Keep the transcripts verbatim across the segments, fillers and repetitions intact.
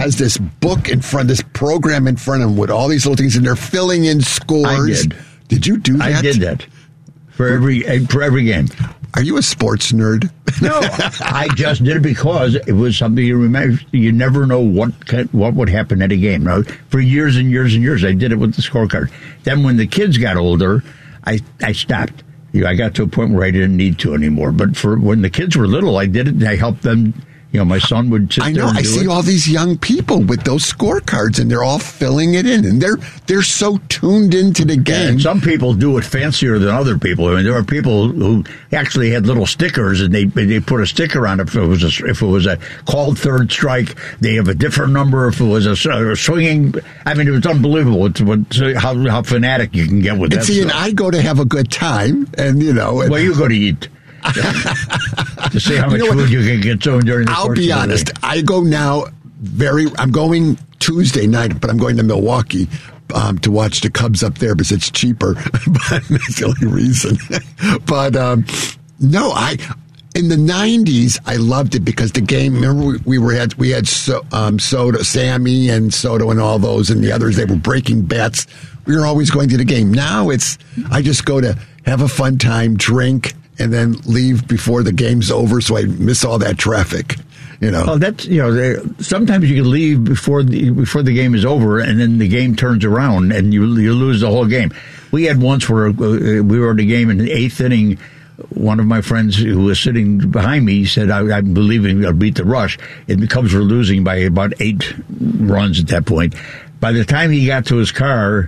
has this book in front, this program in front of him with all these little things, and they're filling in scores. I did. Did you do that? I did that for every for every game. Are you a sports nerd? No, I just did it because it was something you remember. You never know what what would happen at a game. Now, for years and years and years, I did it with the scorecard. Then when the kids got older, I, I stopped. You know, I got to a point where I didn't need to anymore. But for when the kids were little, I did it, and I helped them. You know, my son would sit I there know. and I do see it. all these young people with those scorecards, and they're all filling it in, and they're they're so tuned into the game. And some people do it fancier than other people. I mean, there are people who actually had little stickers, and they they put a sticker on it if it was a, if it was a called third strike. They have a different number if it was a, a swinging. I mean, it was unbelievable. It's what, how how fanatic you can get with and that. see, stuff. and I go to have a good time, and you know, and, well, you go to eat. to see how much you know food you can get to during the I'll course be of the honest. day. I go now very. I'm going Tuesday night, but I'm going to Milwaukee um, to watch the Cubs up there because it's cheaper. But that's the only reason. But um, no, I. In the nineties, I loved it because the game. Remember, we, we were had we had so, um, Soto, Sammy, and Soto, and all those, and the others. They were breaking bats. We were always going to the game. Now it's I just go to have a fun time, drink, and then leave before the game's over, so I miss all that traffic. You know. Oh, that's you know. They, sometimes you can leave before the before the game is over, and then the game turns around, and you you lose the whole game. We had once where uh, we were at a game in the eighth inning. One of my friends who was sitting behind me said, I, "I'm believing I'll beat the Rush." And the Cubs were losing by about eight runs at that point. By the time he got to his car,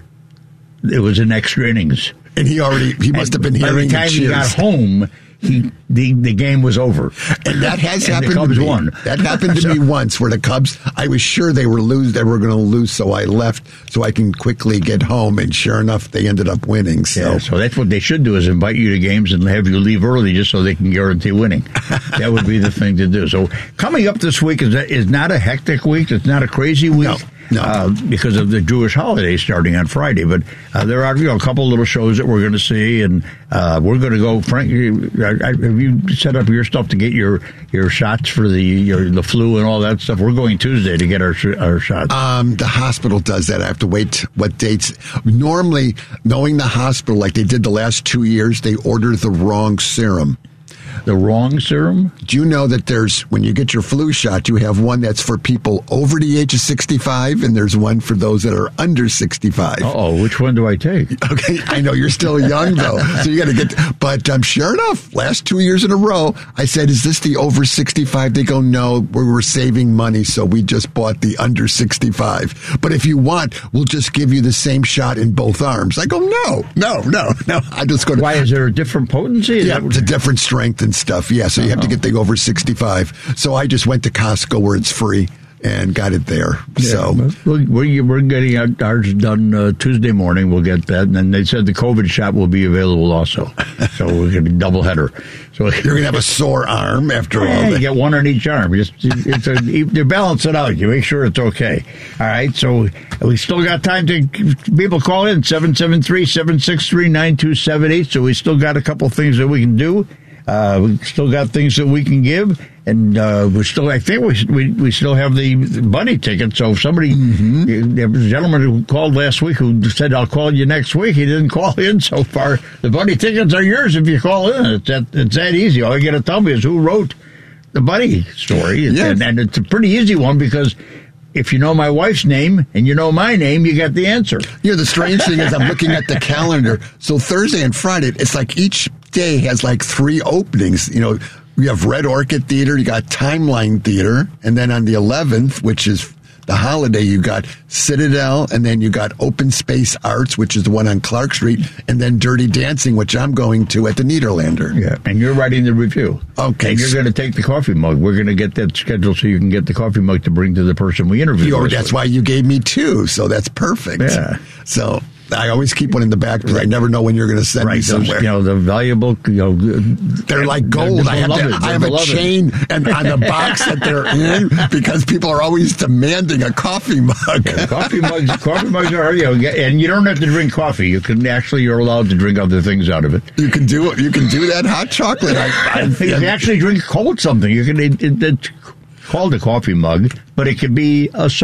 it was in extra innings. And he already, he must have been hearing the time the he got home, he the, the game was over. And that has and happened the Cubs to me. won. That happened to me once where the Cubs, I was sure they were lose, they were going to lose, so I left so I can quickly get home, and sure enough, they ended up winning. So, yeah, so that's what they should do is invite you to games and have you leave early just so they can guarantee winning. That would be the thing to do. So coming up this week is is not a hectic week. It's not a crazy week. No. No. Uh, because of the Jewish holiday starting on Friday. But uh, there are you know, a couple little shows that we're going to see, and uh, we're going to go. Frank, you, I, have you set up your stuff to get your, your shots for the your, the flu and all that stuff? We're going Tuesday to get our our shots. Um, the hospital does that. I have to wait what dates. Normally, knowing the hospital, like they did the last two years, they order the wrong serum. The wrong serum? Do you know that there's, when you get your flu shot, you have one that's for people over the age of sixty-five, and there's one for those that are under sixty-five. Uh-oh, which one do I take? Okay, I know you're still young, though, so you got to get, but um, sure enough, last two years in a row, I said, is this the over sixty-five? They go, no, we were saving money, so we just bought the under sixty-five. But if you want, we'll just give you the same shot in both arms. I go, no, no, no, no. I just go to... Why, is there a different potency? Is Yeah, that- it's a different strength and stuff. Yeah, so you have to get the over sixty-five. So I just went to Costco where it's free and got it there. Yeah, So we're, we're getting ours done uh, Tuesday morning. We'll get that. And then they said the COVID shot will be available also. So we're going to be double header. So you're going to have a sore arm after all yeah, that. you get one on each arm. Just, it's a, you balance it out. You make sure it's okay. All right. So we still got time to people call in seven seven three, seven six three, nine two seven eight. So we still got a couple things that we can do. Uh, we still got things that we can give, and uh, we still. I think we we, we still have the bunny ticket. So if somebody, mm-hmm. there was a gentleman who called last week who said, "I'll call you next week." He didn't call in so far. The bunny tickets are yours if you call in. It's that it's that easy. All you got to tell me is who wrote the bunny story, Yes. and, and it's a pretty easy one because if you know my wife's name and you know my name, you get the answer. You know, the strange thing is I'm looking at the calendar. So Thursday and Friday, it's like each day has like three openings. You know, we have Red Orchid Theater, you got Timeline Theater, and then on the eleventh, which is the holiday, you got Citadel, and then you got Open Space Arts, which is the one on Clark Street, and then Dirty Dancing, which I'm going to at the Niederlander. Yeah, and you're writing the review. Okay. And you're going to take the coffee mug. We're going to get that scheduled so you can get the coffee mug to bring to the person we interviewed. Or that's why you gave me two, so that's perfect. Yeah. So I always keep one in the back because right. I never know when you're going to send right, me somewhere. Those, you know, the valuable, you know, they're like gold. They're I have, to, I have a chain and on the box that they're in because people are always demanding a coffee mug. Yeah, coffee mugs, coffee mugs are, you know, and you don't have to drink coffee. You can actually, you're allowed to drink other things out of it. You can do it. You can do that hot chocolate. I, I, you can actually drink cold something. You can. It, it, it's called a coffee mug, but it could be a